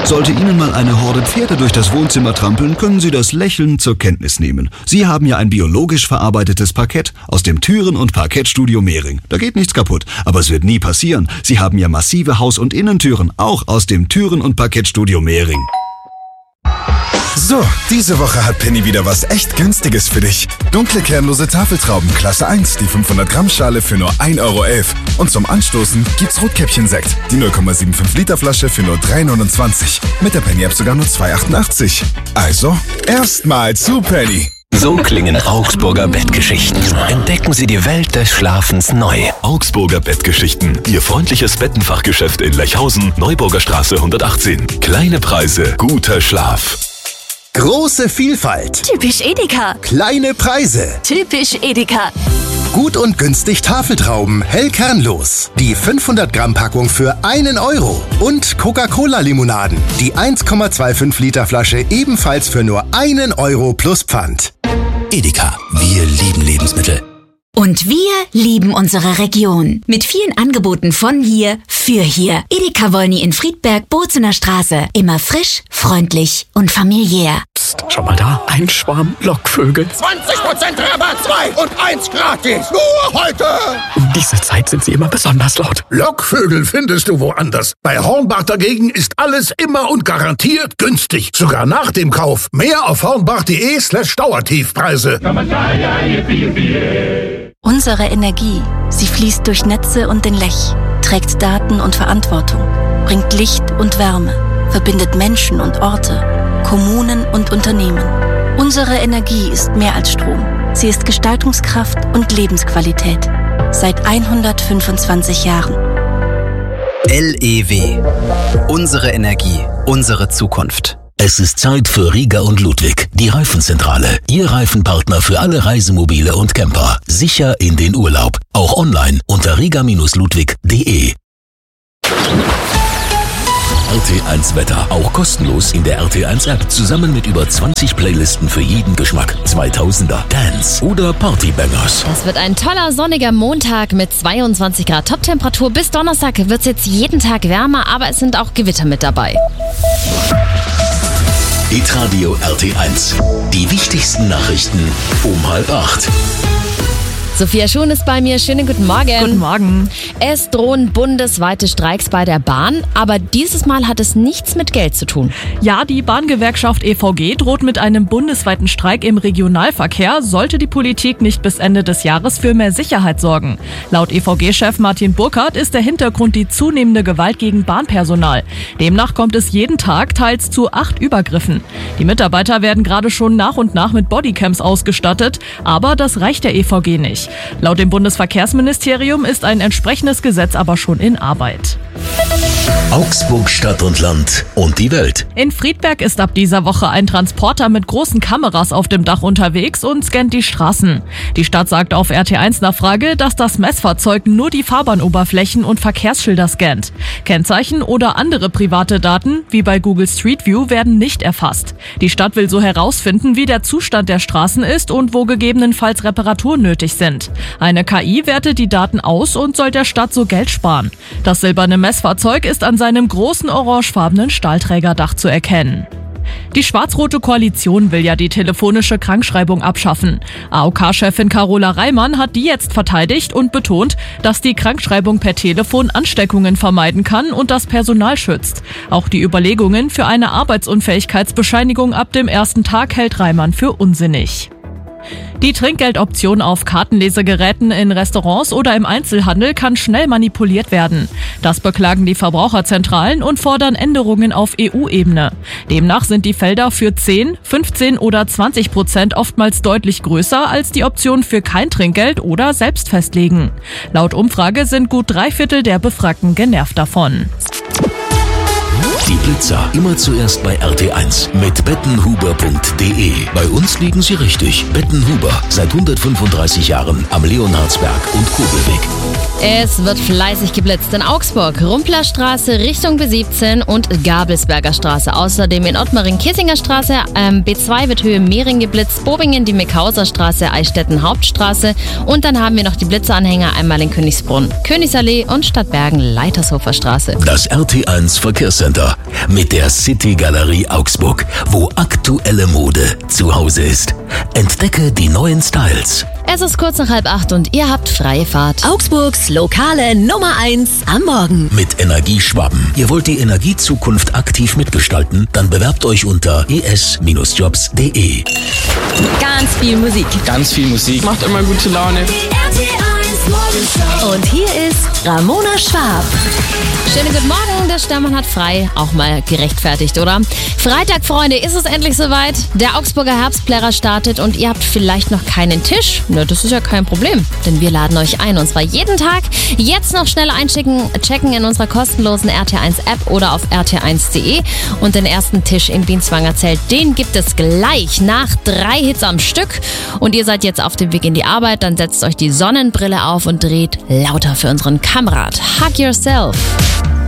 Sollte Ihnen mal eine Horde Pferde durch das Wohnzimmer trampeln, können Sie das lächelnd zur Kenntnis nehmen. Sie haben ja ein biologisch verarbeitetes Parkett aus dem Türen- und Parkettstudio Mehring. Da geht nichts kaputt, aber es wird nie passieren. Sie haben ja massive Haus- und Innentüren, auch aus dem Türen- und Parkettstudio Mehring. So, diese Woche hat Penny wieder was echt Günstiges für dich. Dunkle kernlose Tafeltrauben Klasse 1, die 500 Gramm Schale für nur 1,11 €. Und zum Anstoßen gibt's Rotkäppchen-Sekt, die 0,75 Liter Flasche für nur 3,29 €. Mit der Penny-App sogar nur 2,88 €. Also, erstmal zu Penny. So klingen Augsburger Bettgeschichten. Entdecken Sie die Welt des Schlafens neu. Augsburger Bettgeschichten. Ihr freundliches Bettenfachgeschäft in Lechhausen, Neuburger Straße 118. Kleine Preise, guter Schlaf. Große Vielfalt. Typisch Edeka. Kleine Preise. Typisch Edeka. Gut und günstig Tafeltrauben, hell kernlos. Die 500 Gramm Packung für 1 €. Und Coca-Cola-Limonaden. Die 1,25 Liter Flasche ebenfalls für nur 1 € plus Pfand. Edeka. Wir lieben Lebensmittel. Und wir lieben unsere Region. Mit vielen Angeboten von hier für hier. Edeka Wolny in Friedberg, Bozener Straße. Immer frisch, freundlich und familiär. Psst, schau mal da. Ein Schwarm Lockvögel. 20% Rabatt, 2 und 1 gratis. Nur heute. Um diese Zeit sind sie immer besonders laut. Lockvögel findest du woanders. Bei Hornbach dagegen ist alles immer und garantiert günstig. Sogar nach dem Kauf. Mehr auf hornbach.de/Dauertiefpreise. Unsere Energie, sie fließt durch Netze und den Lech, trägt Daten und Verantwortung, bringt Licht und Wärme, verbindet Menschen und Orte, Kommunen und Unternehmen. Unsere Energie ist mehr als Strom. Sie ist Gestaltungskraft und Lebensqualität. Seit 125 Jahren. LEW. Unsere Energie, unsere Zukunft. Es ist Zeit für Rieger und Ludwig, die Reifenzentrale. Ihr Reifenpartner für alle Reisemobile und Camper. Sicher in den Urlaub. Auch online unter rieger-ludwig.de. RT1 Wetter, auch kostenlos in der RT1 App, zusammen mit über 20 Playlisten für jeden Geschmack. 2000er, Dance oder Partybangers. Das wird ein toller sonniger Montag mit 22 Grad Toptemperatur. Bis Donnerstag wird es jetzt jeden Tag wärmer, aber es sind auch Gewitter mit dabei. Hitradio RT1. Die wichtigsten Nachrichten um 7:30. Sophia Schuhn ist bei mir. Schönen guten Morgen. Guten Morgen. Es drohen bundesweite Streiks bei der Bahn, aber dieses Mal hat es nichts mit Geld zu tun. Ja, die Bahngewerkschaft EVG droht mit einem bundesweiten Streik im Regionalverkehr, sollte die Politik nicht bis Ende des Jahres für mehr Sicherheit sorgen. Laut EVG-Chef Martin Burkhardt ist der Hintergrund die zunehmende Gewalt gegen Bahnpersonal. Demnach kommt es jeden Tag teils zu 8 Übergriffen. Die Mitarbeiter werden gerade schon nach und nach mit Bodycams ausgestattet, aber das reicht der EVG nicht. Laut dem Bundesverkehrsministerium ist ein entsprechendes Gesetz aber schon in Arbeit. Augsburg Stadt und Land und die Welt. In Friedberg ist ab dieser Woche ein Transporter mit großen Kameras auf dem Dach unterwegs und scannt die Straßen. Die Stadt sagt auf RT1 Nachfrage, dass das Messfahrzeug nur die Fahrbahnoberflächen und Verkehrsschilder scannt. Kennzeichen oder andere private Daten, wie bei Google Street View, werden nicht erfasst. Die Stadt will so herausfinden, wie der Zustand der Straßen ist und wo gegebenenfalls Reparaturen nötig sind. Eine KI wertet die Daten aus und soll der Stadt so Geld sparen. Das silberne Messfahrzeug ist an seinem großen orangefarbenen Stahlträgerdach zu erkennen. Die schwarz-rote Koalition will ja die telefonische Krankschreibung abschaffen. AOK-Chefin Carola Reimann hat die jetzt verteidigt und betont, dass die Krankschreibung per Telefon Ansteckungen vermeiden kann und das Personal schützt. Auch die Überlegungen für eine Arbeitsunfähigkeitsbescheinigung ab dem ersten Tag hält Reimann für unsinnig. Die Trinkgeldoption auf Kartenlesegeräten in Restaurants oder im Einzelhandel kann schnell manipuliert werden. Das beklagen die Verbraucherzentralen und fordern Änderungen auf EU-Ebene. Demnach sind die Felder für 10, 15 oder 20% oftmals deutlich größer als die Option für kein Trinkgeld oder selbst festlegen. Laut Umfrage sind gut 3/4 der Befragten genervt davon. Die Blitzer immer zuerst bei RT1 mit bettenhuber.de. Bei uns liegen Sie richtig. Bettenhuber, seit 135 Jahren am Leonhardsberg und Kobelweg. Es wird fleißig geblitzt in Augsburg, Rumplerstraße Richtung B17 und Gabelsberger Straße. Außerdem in Ottmaring, Kissinger Straße, B2 wird Höhe Mehring geblitzt, Bobingen, die Mickhauser Straße, Eichstätten Hauptstraße und dann haben wir noch die Blitzeranhänger einmal in Königsbrunn, Königsallee und Stadtbergen, Leitershofer Straße. Das RT1 Verkehrscenter mit der City Galerie Augsburg, wo aktuelle Mode zu Hause ist. Entdecke die neuen Styles. Es ist kurz nach 7:30 und ihr habt freie Fahrt. Augsburgs lokale Nummer 1 am Morgen. Mit Energieschwaben. Ihr wollt die Energiezukunft aktiv mitgestalten? Dann bewerbt euch unter es-jobs.de. Ganz viel Musik. Ganz viel Musik. Macht immer gute Laune. Und hier ist Ramona Schwab. Schönen guten Morgen, der Sternmann hat frei. Auch mal gerechtfertigt, oder? Freitag, Freunde, ist es endlich soweit. Der Augsburger Herbstplärrer startet und ihr habt vielleicht noch keinen Tisch. Na, das ist ja kein Problem, denn wir laden euch ein und zwar jeden Tag. Jetzt noch schnell checken in unserer kostenlosen RT1-App oder auf rt1.de. Und den ersten Tisch im Bienzwanger Zelt, den gibt es gleich nach 3 Hits am Stück. Und ihr seid jetzt auf dem Weg in die Arbeit, dann setzt euch die Sonnenbrille auf und dreht lauter für unseren Kamerad. Hug Yourself.